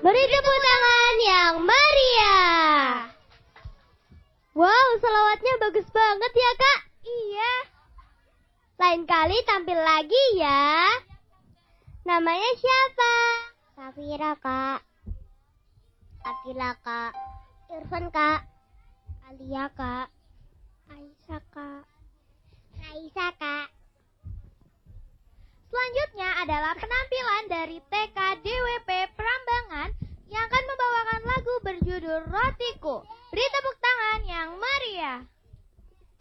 Beri tepuk tangan yang meriah. Wow, selawatnya bagus banget ya, Kak. Iya. Lain kali tampil lagi ya. Namanya siapa? Safira, Kak. Akila, Kak. Irfan, Kak. Alia, Kak. Aisyah, Kak. Raisa, Kak. Selanjutnya adalah penampilan